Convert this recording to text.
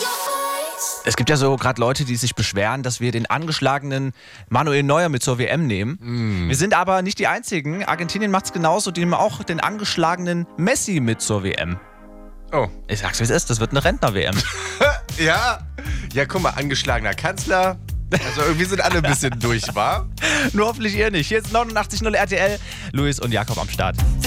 Es gibt ja so gerade Leute, die sich beschweren, dass wir den angeschlagenen Manuel Neuer mit zur WM nehmen. Wir sind aber nicht die Einzigen. Argentinien macht es genauso, die nehmen auch den angeschlagenen Messi mit zur WM. Oh. Ich sag's, wie es ist, das wird eine Rentner-WM. Ja, guck mal, angeschlagener Kanzler. Also irgendwie sind alle ein bisschen durch, wa? Nur hoffentlich ihr nicht. Hier ist 89.0 RTL. Luis und Jakob am Start.